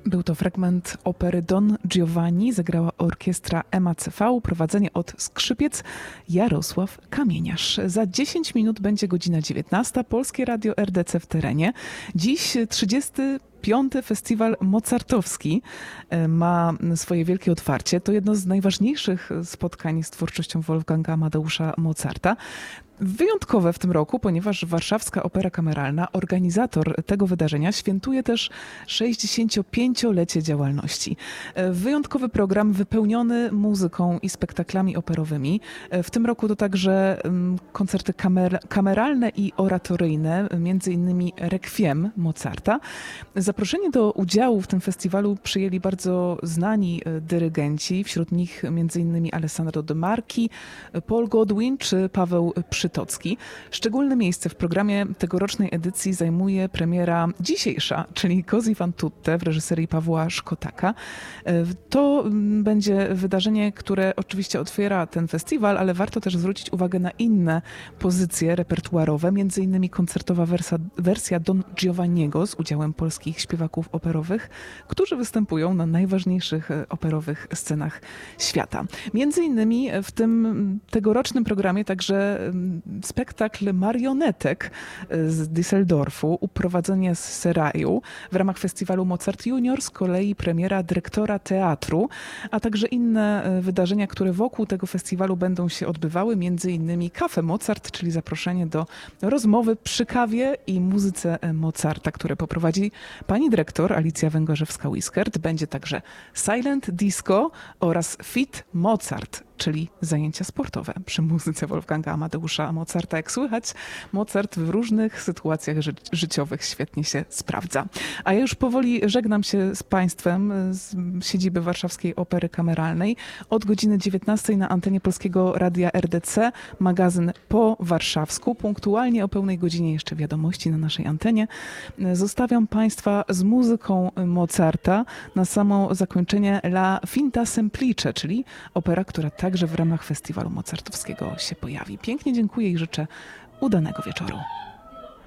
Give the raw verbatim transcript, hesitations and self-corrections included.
Był to fragment opery Don Giovanni, zagrała orkiestra M A C V, prowadzenie od skrzypiec Jarosław Kamieniarz. Za dziesięć minut będzie godzina dziewiętnasta, Polskie Radio R D C w terenie. Dziś trzydziesty piąty Festiwal Mozartowski ma swoje wielkie otwarcie. To jedno z najważniejszych spotkań z twórczością Wolfganga Amadeusza Mozarta. Wyjątkowe w tym roku, ponieważ Warszawska Opera Kameralna, organizator tego wydarzenia, świętuje też sześćdziesięciopięciolecie działalności. Wyjątkowy program wypełniony muzyką i spektaklami operowymi. W tym roku to także koncerty kamer kameralne i oratoryjne, między innymi Requiem Mozarta. Zaproszenie do udziału w tym festiwalu przyjęli bardzo znani dyrygenci, wśród nich między innymi Alessandro De Marchi, Paul Godwin czy Paweł Przytocki. Szczególne miejsce w programie tegorocznej edycji zajmuje premiera dzisiejsza, czyli Così fan tutte w reżyserii Pawła Szkotaka. To będzie wydarzenie, które oczywiście otwiera ten festiwal, ale warto też zwrócić uwagę na inne pozycje repertuarowe, między innymi koncertowa wersja, wersja Don Giovanniego z udziałem polskich śpiewaków operowych, którzy występują na najważniejszych operowych scenach świata. Między innymi w tym tegorocznym programie także spektakl marionetek z Düsseldorfu, uprowadzenie z Seraju. W ramach festiwalu Mozart Junior z kolei premiera dyrektora teatru, a także inne wydarzenia, które wokół tego festiwalu będą się odbywały, między innymi Cafe Mozart, czyli zaproszenie do rozmowy przy kawie i muzyce Mozarta, które poprowadzi pani dyrektor Alicja Węgorzewska-Whiskert. Będzie także Silent Disco oraz Fit Mozart, czyli zajęcia sportowe przy muzyce Wolfganga Amadeusza Mozarta. Jak słychać, Mozart w różnych sytuacjach ży życiowych świetnie się sprawdza. A ja już powoli żegnam się z Państwem z siedziby Warszawskiej Opery Kameralnej. Od godziny dziewiętnastej na antenie Polskiego Radia R D C magazyn Po Warszawsku. Punktualnie o pełnej godzinie jeszcze wiadomości na naszej antenie. Zostawiam Państwa z muzyką Mozarta. Na samo zakończenie La Finta Semplice, czyli opera, która tak Także w ramach festiwalu mozartowskiego się pojawi. Pięknie dziękuję i życzę udanego wieczoru.